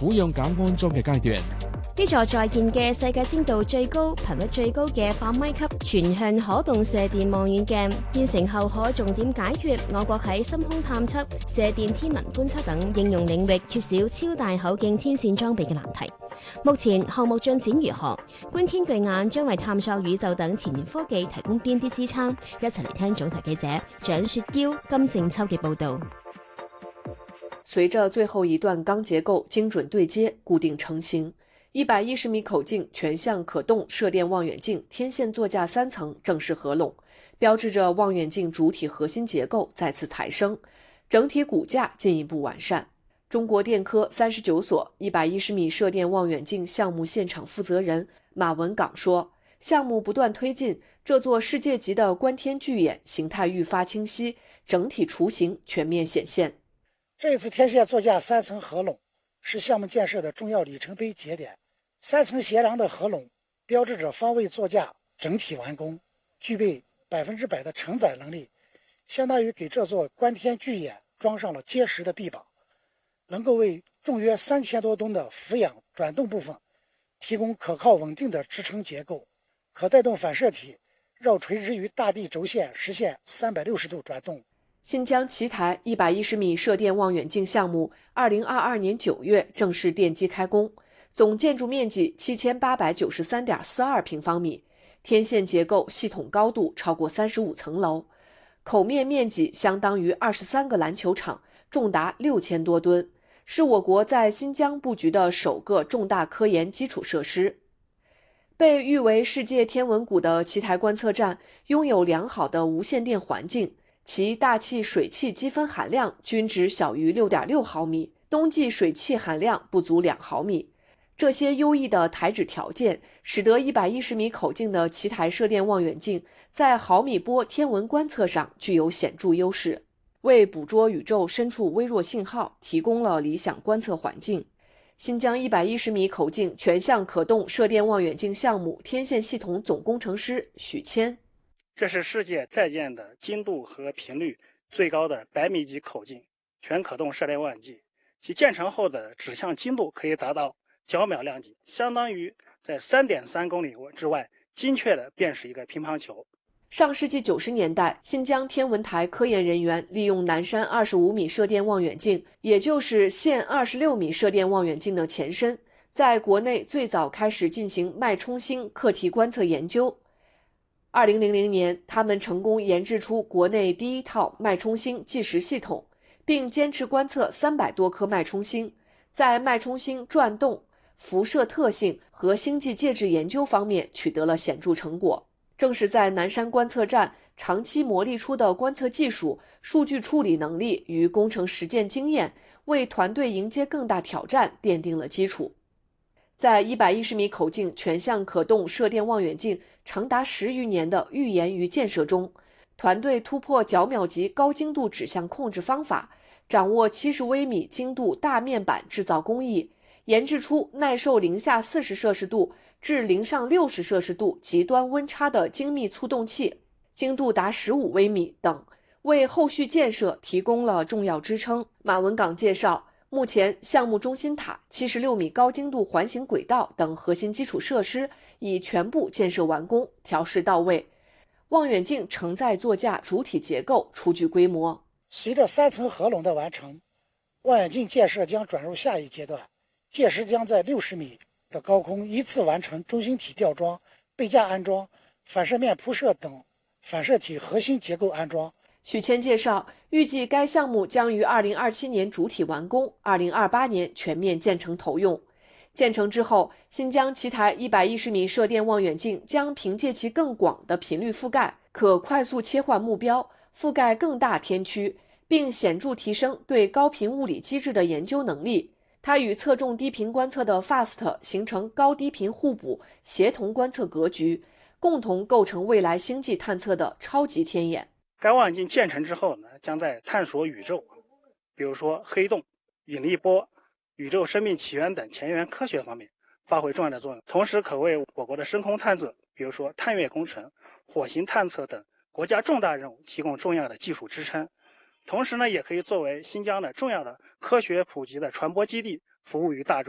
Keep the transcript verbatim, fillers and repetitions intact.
撫養減安裝嘅階段。 呢座在建嘅世界精度最高、頻率最高嘅百米級全向可動射電望遠鏡，建成後可重點解決我國喺深空探測、射電天文觀測等應用領域缺少超大口徑天線裝備嘅難題。目前項目進展如何？觀天巨眼將為探索宇宙等前沿科技提供邊啲支撐？一齊嚟聽總台記者蔣雪嬌、金勝秋嘅報導。 隨着最後一段鋼結構精準對接、固定成型，一百一十米口徑全向可動射電望遠鏡天線座架三層正式合攏，標誌着望遠鏡主體核心結構再次抬升，整體骨架進一步完善。中國電科三十九所一百一十米射電望遠鏡項目現場負責人馬文港說，項目不斷推進，這座世界級的觀天巨眼形態愈發清晰，整體雛形全面顯現。 這次天線座架三層合攏是項目建設的重要里程碑節點，三層協調的合攏標誌着方位座架整體完工，具備百分之百的承載能力，相當於給這座觀天巨眼裝上了結實的臂膀，能夠為重約三千多噸的俯仰轉動部分提供可靠穩定的支撐結構，可帶動反射體繞垂直於大地軸線實現三百六十度轉動。 新疆奇台一百一十米射電望遠鏡項目二零二二年九月正式奠基開工，總建築面積七千八百九十三點四二平方米，天線結構系統高度超過三十五層樓，口面面積相當於二十三個籃球場，重達六千多噸，是我國在新疆布局的首個重大科研基礎設施。被譽為世界天文谷的奇台觀測站擁有良好的無線電環境，其大氣水汽積分含量均值小於 六點六毫米，冬季水汽含量不足兩毫米。這些優異的台址條件，使得一百一十米口徑的奇台射電望遠鏡在毫米波天文觀測上具有顯著優勢，為捕捉宇宙深處微弱信號提供了理想觀測環境。新疆一百一十米口徑全向可動射電望遠鏡項目天線系統總工程師許謙。 這是世界在建的精度和頻率最高的百米級口徑全可動射電望遠鏡，其建成後的指向精度可以達到角秒量級，相當於在 三點三公里之外精確地辨識一個乒乓球。 上世紀九十年代，新疆天文台科研人員利用南山二十五米射電望遠鏡，也就是現二十六米射電望遠鏡的前身，在國內最早開始進行脈衝星課題觀測研究。二零零零年，他們成功研製出國內第一套脈衝星計時系統，並堅持觀測三百多顆脈衝星，在脈衝星轉動、輻射特性和星際介質研究方面取得了顯著成果。正是在南山觀測站長期磨礪出的觀測技術、數據處理能力與工程實踐經驗，為團隊迎接更大挑戰奠定了基礎。在一百一十米口徑全向可動射電望遠鏡長達十餘年的預研與建設中，團隊突破角秒級高精度指向控制方法，掌握七十微米精度大面板製造工藝，研製出耐受零下四十攝氏度至零上六十攝氏度極端溫差的精密促動器，精度達十五微米等，為後續建設提供了重要支撐。馬文港介紹，目前項目中心塔、七十六米高精度環形軌道等核心基礎設施已全部建設完工，調試到位，望遠鏡承載座架主體結構初具規模。 隨着三層合攏的完成，望遠鏡建設將轉入下一階段，屆時將在六十米的高空依次完成中心體吊裝、背架安裝、反射面鋪設等反射體核心結構安裝。 許謙介紹，預計該項目將於二零二七年主體完工，二零二八年全面建成投用。建成之後，新疆奇台一百一十米射電望遠鏡將憑借其更廣的頻率覆蓋，可快速切換目標，覆蓋更大天區，並顯著提升對高頻物理機制的研究能力。它與側重低頻觀測的 FAST 形成高低頻互補、協同觀測格局，共同構成未來星際探測的超級天眼。 該望遠鏡建成之後呢，將在探索宇宙，比如說黑洞、引力波、宇宙生命起源等前沿科學方面發揮重要的作用，同時可為我國的深空探測，比如說探月工程、火星探測等國家重大任務提供重要的技術支撐。同時呢，也可以作為新疆的重要的科學普及的傳播基地，服務於大眾。